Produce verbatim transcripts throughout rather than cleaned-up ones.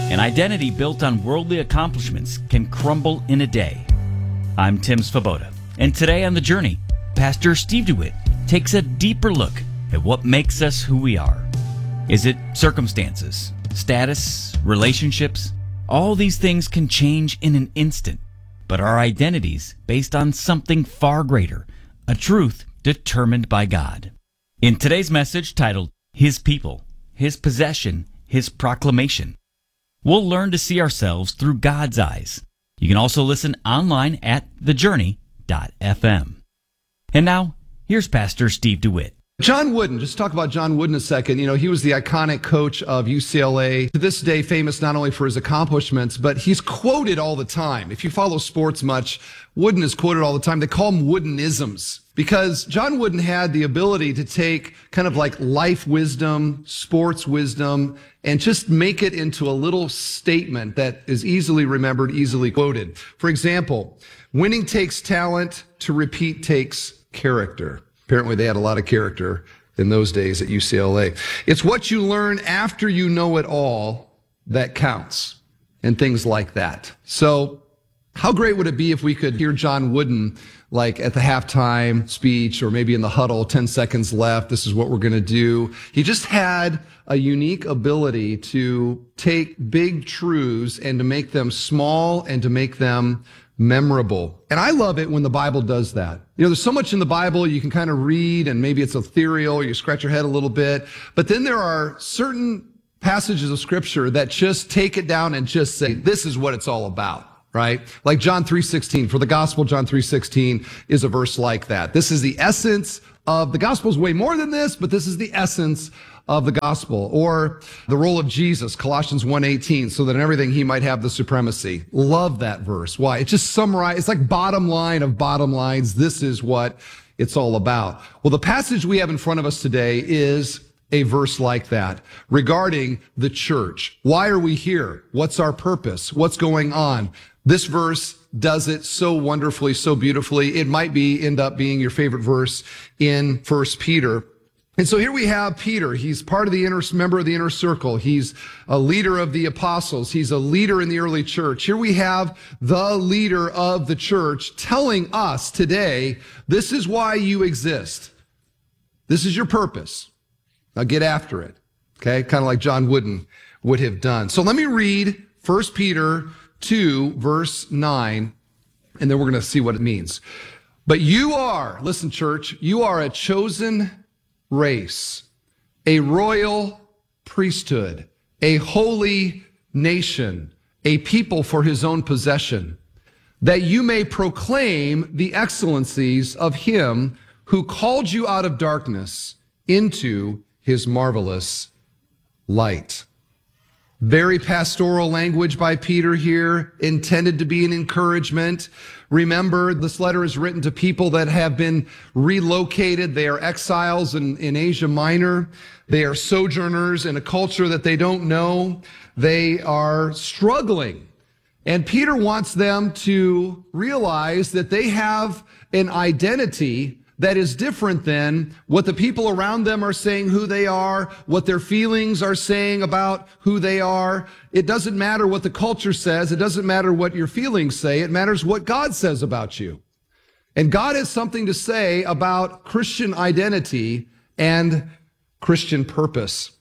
An identity built on worldly accomplishments can crumble in a day. I'm Tim Svoboda, and today on The Journey, Pastor Steve DeWitt takes a deeper look at what makes us who we are. Is it circumstances, status, relationships? All these things can change in an instant, but our identities based on something far greater, a truth determined by God. In today's message titled, His People, His Possession, His Proclamation, we'll learn to see ourselves through God's eyes. You can also listen online at the journey dot f m. And now, here's Pastor Steve DeWitt. John Wooden, just talk about John Wooden a second. You know, he was the iconic coach of U C L A, to this day famous not only for his accomplishments, but he's quoted all the time. If you follow sports much, Wooden is quoted all the time. They call him Woodenisms because John Wooden had the ability to take kind of like life wisdom, sports wisdom, and just make it into a little statement that is easily remembered, easily quoted. For example, winning takes talent, to repeat takes character. Apparently they had a lot of character in those days at U C L A. It's what you learn after you know it all that counts, and things like that. So how great would it be if we could hear John Wooden like at the halftime speech or maybe in the huddle, ten seconds left, this is what we're going to do. He just had a unique ability to take big truths and to make them small and to make them memorable. And I love it when the Bible does that. You know, there's so much in the Bible you can kind of read and maybe it's ethereal, or you scratch your head a little bit. But then there are certain passages of Scripture that just take it down and just say, this is what it's all about. Right? Like John three sixteen, for the gospel, John three sixteen is a verse like that. This is the essence of, the gospel is way more than this, but this is the essence of the gospel. Or the role of Jesus, Colossians one eighteen, so that in everything he might have the supremacy. Love that verse. Why? It just summarizes, it's like bottom line of bottom lines. This is what it's all about. Well, the passage we have in front of us today is a verse like that regarding the church. Why are we here? What's our purpose? What's going on? This verse does it so wonderfully, so beautifully. It might be end up being your favorite verse in First Peter. And so here we have Peter. He's part of the inner, member of the inner circle. He's a leader of the apostles. He's a leader in the early church. Here we have the leader of the church telling us today, this is why you exist. This is your purpose. Now get after it. Okay? Kind of like John Wooden would have done. So let me read First Peter two, verse nine, and then we're going to see what it means. But you are, listen, church, you are a chosen race, a royal priesthood, a holy nation, a people for his own possession, that you may proclaim the excellencies of him who called you out of darkness into his marvelous light. Very pastoral language by Peter here, intended to be an encouragement. Remember, this letter is written to people that have been relocated. They are exiles in, in Asia Minor. They are sojourners in a culture that they don't know. They are struggling. And Peter wants them to realize that they have an identity that is different than what the people around them are saying who they are, what their feelings are saying about who they are. It doesn't matter what the culture says. It doesn't matter what your feelings say. It matters what God says about you. And God has something to say about Christian identity and Christian purpose.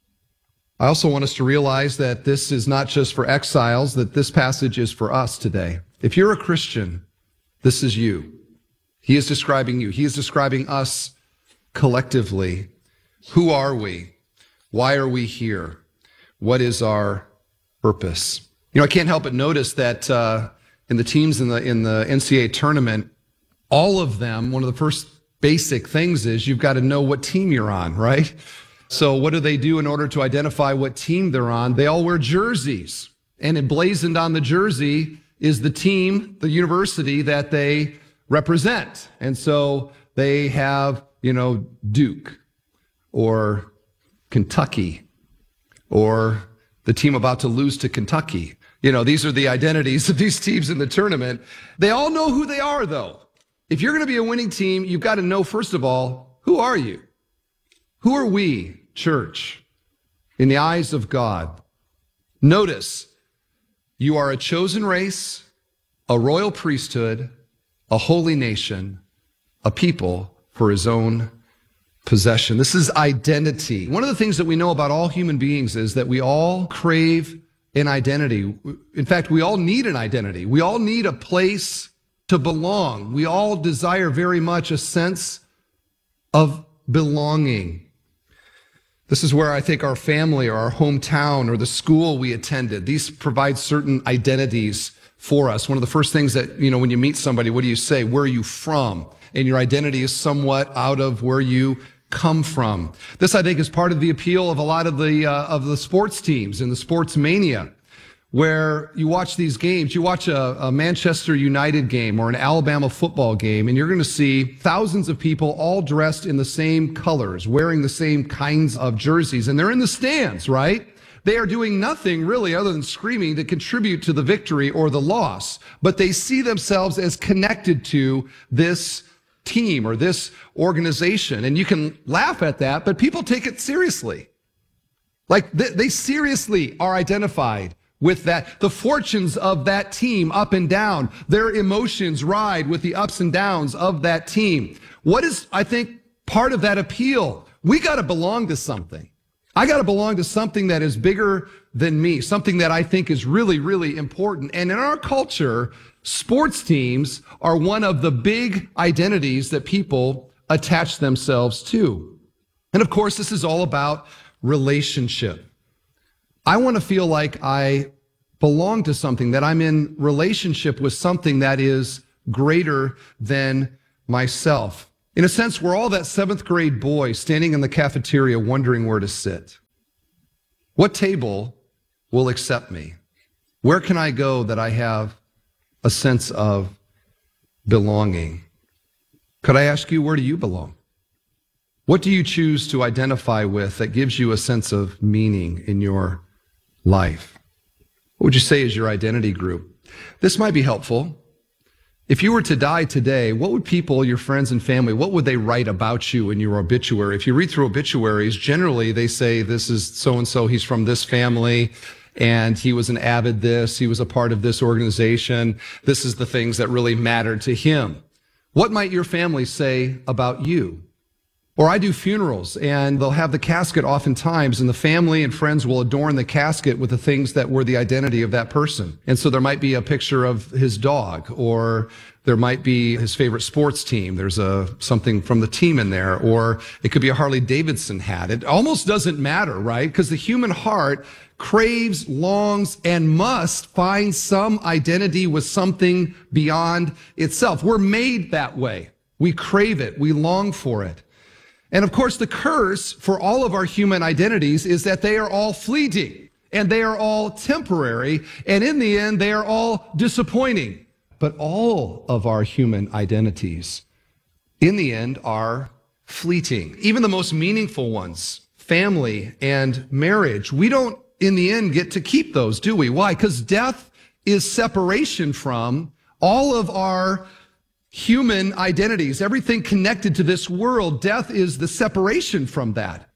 I also want us to realize that this is not just for exiles, that this passage is for us today. If you're a Christian, this is you. He is describing you. He is describing us collectively. Who are we? Why are we here? What is our purpose? You know, I can't help but notice that uh, in the teams in the in the N C double A tournament, all of them, one of the first basic things is you've got to know what team you're on, right? So what do they do in order to identify what team they're on? They all wear jerseys, and emblazoned on the jersey is the team, the university that they represent. And so they have, you know, Duke or Kentucky or the team about to lose to Kentucky. You know, these are the identities of these teams in the tournament. They all know who they are, though. If you're going to be a winning team, you've got to know, first of all, who are you? Who are we, church, in the eyes of God? Notice, you are a chosen race, a royal priesthood, a holy nation, a people for his own possession. This is identity. One of the things that we know about all human beings is that we all crave an identity. In fact, we all need an identity. We all need a place to belong. We all desire very much a sense of belonging. This is where I think our family or our hometown or the school we attended, these provide certain identities for us. One of the first things that, you know, when you meet somebody, what do you say? Where are you from? And your identity is somewhat out of where you come from. This, I think, is part of the appeal of a lot of the uh, of the sports teams and the sports mania, where you watch these games. You watch a, a Manchester United game or an Alabama football game, and you're going to see thousands of people all dressed in the same colors, wearing the same kinds of jerseys, and they're in the stands, right? They are doing nothing really other than screaming to contribute to the victory or the loss, but they see themselves as connected to this team or this organization. And you can laugh at that, but people take it seriously. Like they, they seriously are identified with that, the fortunes of that team up and down. Their emotions ride with the ups and downs of that team. What is, I think, part of that appeal? We got to belong to something. I got to belong to something that is bigger than me, something that I think is really, really important. And in our culture, sports teams are one of the big identities that people attach themselves to. And of course, this is all about relationship. I want to feel like I belong to something, that I'm in relationship with something that is greater than myself. In a sense, we're all that seventh grade boy standing in the cafeteria wondering where to sit. What table will accept me? Where can I go that I have a sense of belonging? Could I ask you, where do you belong? What do you choose to identify with that gives you a sense of meaning in your life? What would you say is your identity group? This might be helpful. If you were to die today, what would people, your friends and family, what would they write about you in your obituary? If you read through obituaries, generally they say this is so-and-so, he's from this family, and he was an avid this, he was a part of this organization. This is the things that really mattered to him. What might your family say about you? Or I do funerals, and they'll have the casket oftentimes, and the family and friends will adorn the casket with the things that were the identity of that person. And so there might be a picture of his dog, or there might be his favorite sports team. There's a something from the team in there, or it could be a Harley Davidson hat. It almost doesn't matter, right? Because the human heart craves, longs, and must find some identity with something beyond itself. We're made that way. We crave it. We long for it. And of course, the curse for all of our human identities is that they are all fleeting and they are all temporary. And in the end, they are all disappointing. But all of our human identities, in the end, are fleeting. Even the most meaningful ones, family and marriage, we don't, in the end, get to keep those, do we? Why? Because death is separation from all of our human identities, everything connected to this world. Death is the separation from that.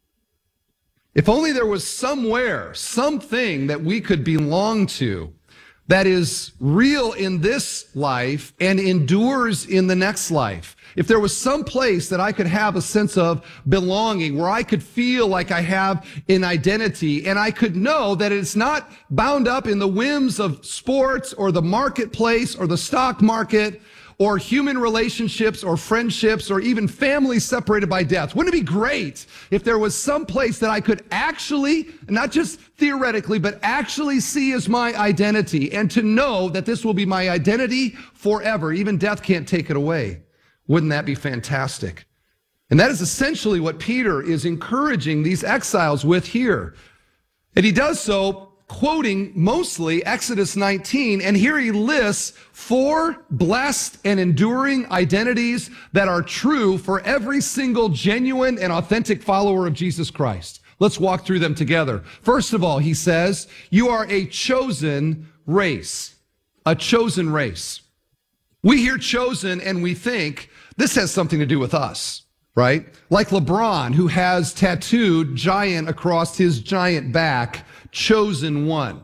If only there was somewhere, something that we could belong to that is real in this life and endures in the next life. If there was some place that I could have a sense of belonging, where I could feel like I have an identity, and I could know that it's not bound up in the whims of sports or the marketplace or the stock market or human relationships or friendships or even families separated by death. Wouldn't it be great if there was some place that I could actually, not just theoretically, but actually see as my identity, and to know that this will be my identity forever. Even death can't take it away. Wouldn't that be fantastic? And that is essentially what Peter is encouraging these exiles with here. And he does so quoting mostly Exodus nineteen, and here he lists four blessed and enduring identities that are true for every single genuine and authentic follower of Jesus Christ. Let's walk through them together. First of all, he says, you are a chosen race. A chosen race. We hear chosen and we think this has something to do with us. right? Like LeBron, who has tattooed giant across his giant back, chosen one.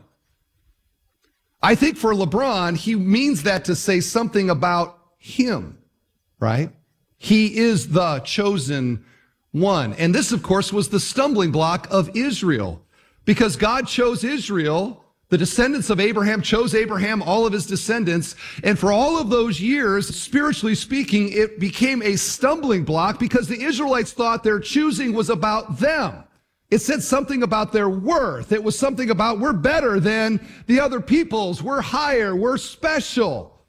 I think for LeBron, he means that to say something about him, right? He is the chosen one. And this, of course, was the stumbling block of Israel, because God chose Israel. The descendants of Abraham chose Abraham, all of his descendants. And for all of those years, spiritually speaking, it became a stumbling block because the Israelites thought their choosing was about them. It said something about their worth. It was something about, we're better than the other peoples. We're higher. We're special.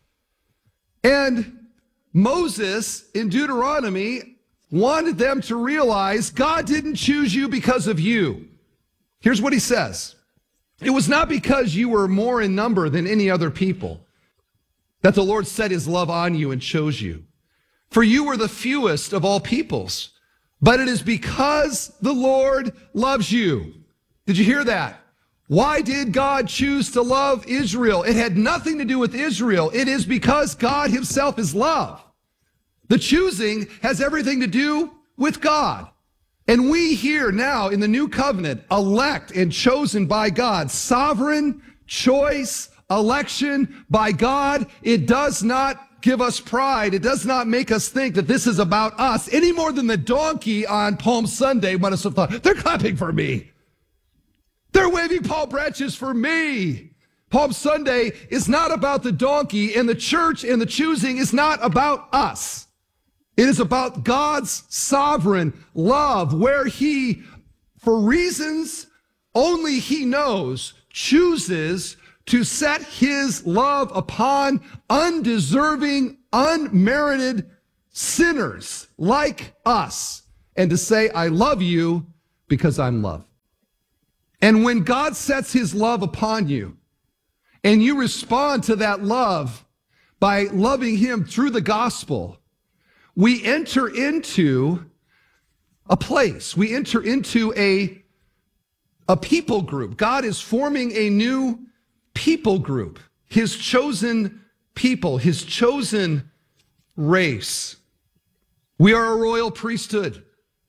And Moses in Deuteronomy wanted them to realize God didn't choose you because of you. Here's what he says. It was not because you were more in number than any other people that the Lord set his love on you and chose you. For you were the fewest of all peoples, but it is because the Lord loves you. Did you hear that? Why did God choose to love Israel? It had nothing to do with Israel. It is because God himself is love. The choosing has everything to do with God. And we here now in the new covenant, elect and chosen by God, sovereign choice, election by God. It does not give us pride. It does not make us think that this is about us any more than the donkey on Palm Sunday must have thought, they're clapping for me. They're waving palm branches for me. Palm Sunday is not about the donkey, and the church and the choosing is not about us. It is about God's sovereign love, where he, for reasons only he knows, chooses to set his love upon undeserving, unmerited sinners like us, and to say, I love you because I'm love. And when God sets his love upon you, and you respond to that love by loving him through the gospel, we enter into a place. We enter into a, a people group. God is forming a new people group, his chosen people, his chosen race. We are a royal priesthood.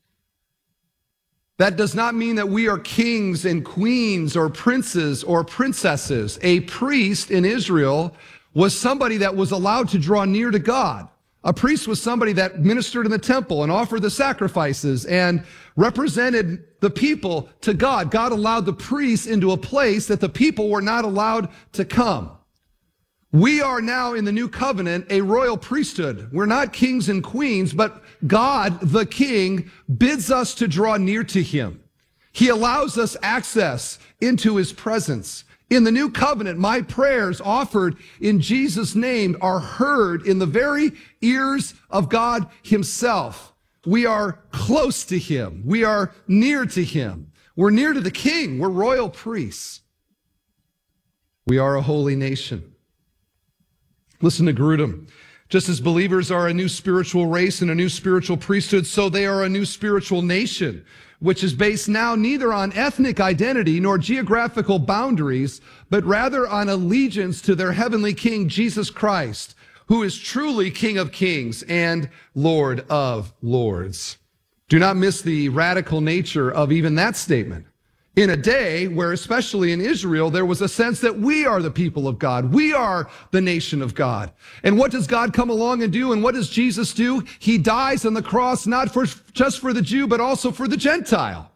That does not mean that we are kings and queens or princes or princesses. A priest in Israel was somebody that was allowed to draw near to God. A priest was somebody that ministered in the temple and offered the sacrifices and represented the people to God. God allowed the priests into a place that the people were not allowed to come. We are now in the new covenant a royal priesthood. We're not kings and queens, but God, the King, bids us to draw near to him. He allows us access into his presence. In the new covenant, my prayers offered in Jesus' name are heard in the very ears of God himself. We are close to him. We are near to him. We're near to the King. We're royal priests. We are a holy nation. Listen to Grudem. Just as believers are a new spiritual race and a new spiritual priesthood, so they are a new spiritual nation, which is based now neither on ethnic identity nor geographical boundaries, but rather on allegiance to their heavenly King, Jesus Christ, who is truly King of kings and Lord of lords. Do not miss the radical nature of even that statement. In a day where, especially in Israel, there was a sense that we are the people of God. We are the nation of God. And what does God come along and do? And what does Jesus do? He dies on the cross, not for just for the Jew, but also for the Gentile.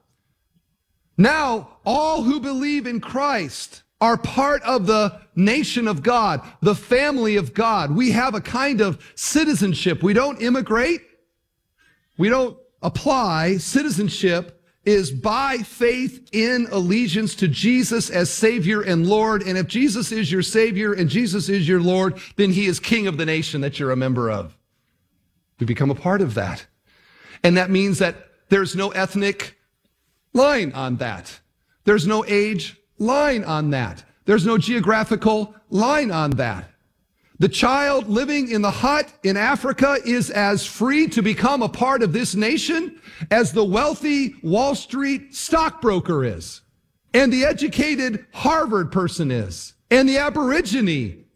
Now, all who believe in Christ are part of the nation of God, the family of God. We have a kind of citizenship. We don't immigrate. We don't apply. Citizenship is by faith in allegiance to Jesus as Savior and Lord. And if Jesus is your Savior and Jesus is your Lord, then he is King of the nation that you're a member of. We become a part of that. And that means that there's no ethnic line on that. There's no age line on that. There's no geographical line on that. The child living in the hut in Africa is as free to become a part of this nation as the wealthy Wall Street stockbroker is, and the educated Harvard person is, and the Aborigine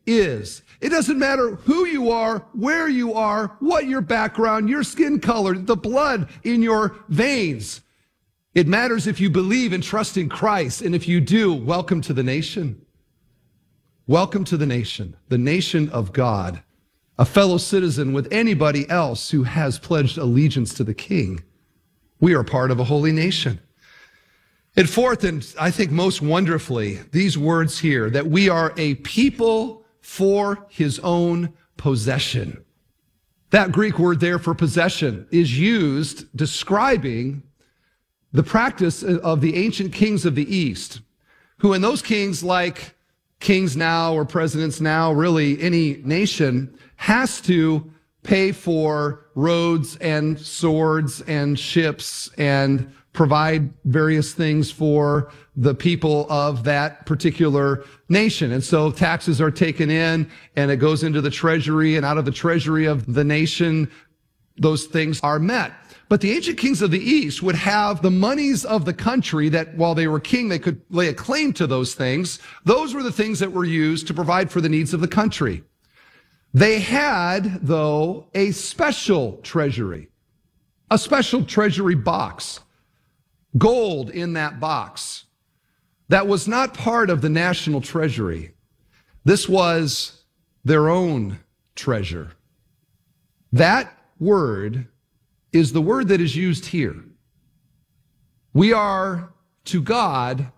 is. It doesn't matter who you are, where you are, what your background, your skin color, the blood in your veins. It matters if you believe and trust in Christ. And if you do, welcome to the nation. Welcome to the nation, the nation of God, a fellow citizen with anybody else who has pledged allegiance to the King. We are part of a holy nation. And fourth, and I think most wonderfully, these words here, that we are a people for his own possession. That Greek word there for possession is used describing the practice of the ancient kings of the East, who in those kings, like kings now or presidents now, really any nation, has to pay for roads and swords and ships and provide various things for the people of that particular nation. And so taxes are taken in and it goes into the treasury, and out of the treasury of the nation, those things are met. But the ancient kings of the East would have the monies of the country that while they were king, they could lay a claim to those things. Those were the things that were used to provide for the needs of the country. They had, though, a special treasury, a special treasury box, gold in that box that was not part of the national treasury. This was their own treasure. That word is the word that is used here. We are to God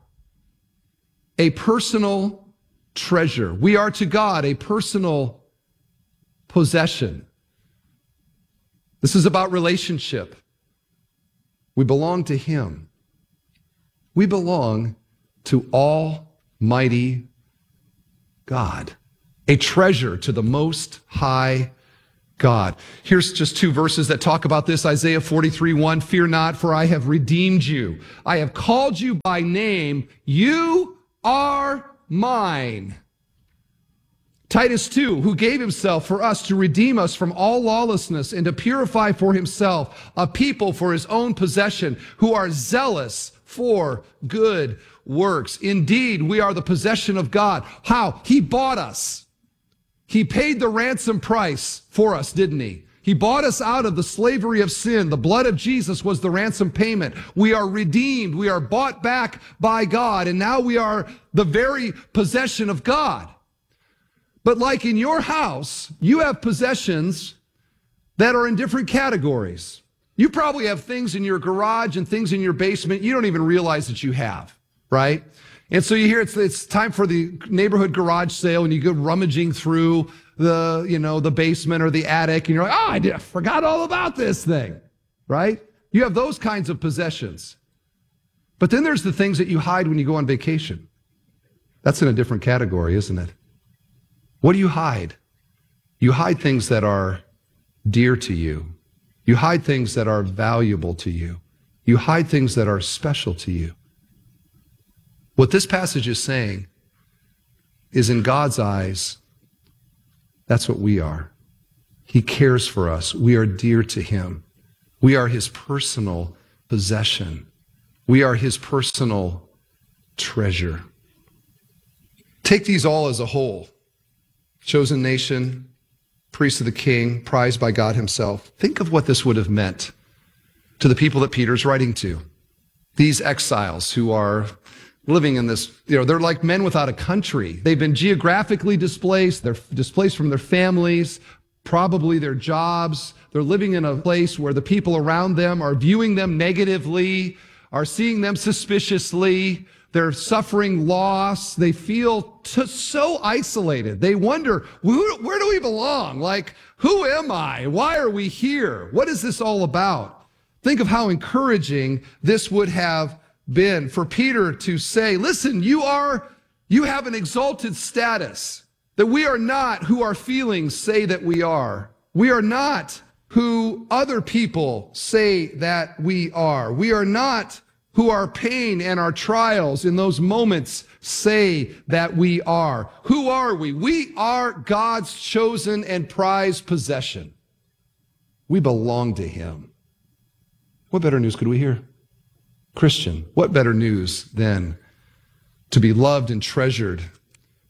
a personal treasure. We are to God a personal possession. This is about relationship. We belong to him. We belong to Almighty God, a treasure to the Most High God. Here's just two verses that talk about this. Isaiah forty-three one, fear not, for I have redeemed you. I have called you by name. You are mine. Titus two, who gave himself for us to redeem us from all lawlessness and to purify for himself a people for his own possession who are zealous for good works. Indeed, we are the possession of God. How? He bought us. He paid the ransom price for us, didn't he? He bought us out of the slavery of sin. The blood of Jesus was the ransom payment. We are redeemed. We are bought back by God. And now we are the very possession of God. But like in your house, you have possessions that are in different categories. You probably have things in your garage and things in your basement you don't even realize that you have, right? And so you hear it's, it's time for the neighborhood garage sale, and you go rummaging through the, you know, the basement or the attic, and you're like, oh, I, did, I forgot all about this thing, right? You have those kinds of possessions. But then there's the things that you hide when you go on vacation. That's in a different category, isn't it? What do you hide? You hide things that are dear to you. You hide things that are valuable to you. You hide things that are special to you. What this passage is saying is, in God's eyes, that's what we are. He cares for us. We are dear to him. We are his personal possession. We are his personal treasure. Take these all as a whole. Chosen nation, priest of the king, prized by God himself. Think of what this would have meant to the people that Peter's writing to. These exiles who are living in this, you know, they're like men without a country. They've been geographically displaced. They're displaced from their families, probably their jobs. They're living in a place where the people around them are viewing them negatively, are seeing them suspiciously. They're suffering loss. They feel t- so isolated. They wonder, where, where do we belong? Like, who am I? Why are we here? What is this all about? Think of how encouraging this would have been for Peter to say, listen, you are, you have an exalted status, that we are not who our feelings say that we are. We are not who other people say that we are. We are not who our pain and our trials in those moments say that we are. Who are we? We are God's chosen and prized possession. We belong to him. What better news could we hear? Christian, what better news than to be loved and treasured,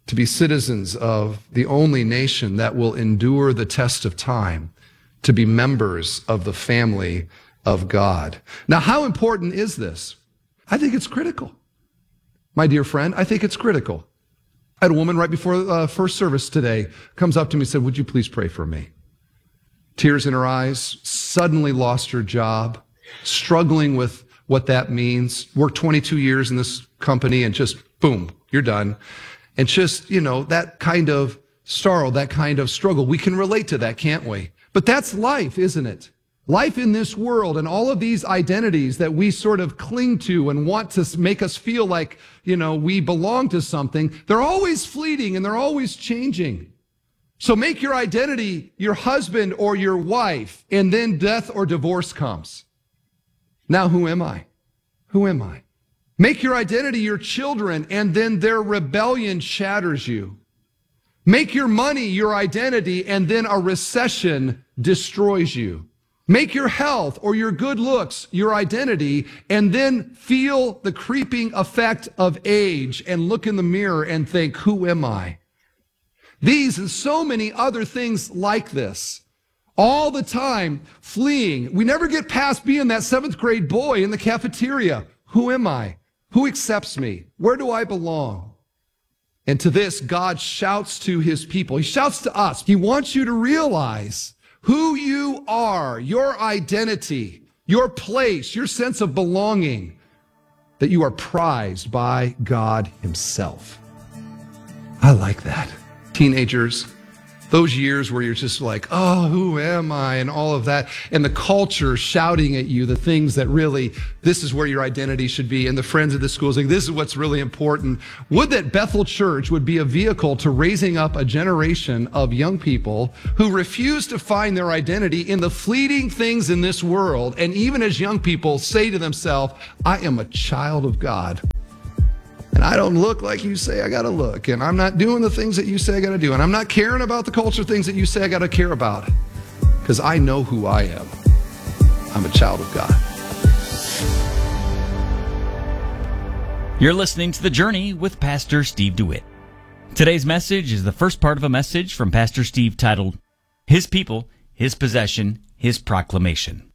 to be citizens of the only nation that will endure the test of time, to be members of the family of God. Now, how important is this? I think it's critical. My dear friend, I think it's critical. I had a woman right before uh, first service today comes up to me and said, would you please pray for me? Tears in her eyes, suddenly lost her job, struggling with what that means. Worked twenty-two years in this company and just, boom, you're done. And just, you know, that kind of sorrow, that kind of struggle. We can relate to that, can't we? But that's life, isn't it? Life in this world and all of these identities that we sort of cling to and want to make us feel like, you know, we belong to something, they're always fleeting and they're always changing. So make your identity your husband or your wife, and then death or divorce comes. Now, who am I? Who am I? Make your identity your children, and then their rebellion shatters you. Make your money your identity, and then a recession destroys you. Make your health or your good looks your identity, and then feel the creeping effect of age and look in the mirror and think, who am I? These and so many other things like this, all the time fleeing. We never get past being that seventh grade boy in the cafeteria. Who am I? Who accepts me? Where do I belong? And to this, God shouts to his people. He shouts to us. He wants you to realize who you are, your identity, your place, your sense of belonging, that you are prized by God himself. I like that. Teenagers, those years where you're just like, oh, who am I? And all of that. And the culture shouting at you the things that really, this is where your identity should be. And the friends of the school saying, this is what's really important. Would that Bethel Church would be a vehicle to raising up a generation of young people who refuse to find their identity in the fleeting things in this world. And even as young people say to themselves, I am a child of God. And I don't look like you say I got to look. And I'm not doing the things that you say I got to do. And I'm not caring about the culture things that you say I got to care about. Because I know who I am. I'm a child of God. You're listening to The Journey with Pastor Steve DeWitt. Today's message is the first part of a message from Pastor Steve titled, His People, His Possession, His Proclamation.